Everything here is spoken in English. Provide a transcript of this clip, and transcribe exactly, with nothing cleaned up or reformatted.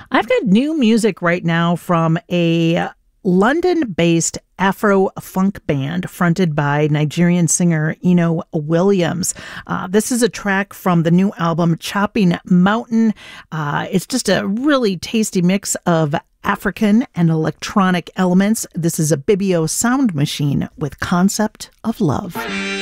I've got new music right now from a London-based Afro-funk band fronted by Nigerian singer Eno Williams. Uh, this is a track from the new album Chopping Mountain. Uh, it's just a really tasty mix of African and electronic elements. This is a Bibio sound machine with Concept of Love.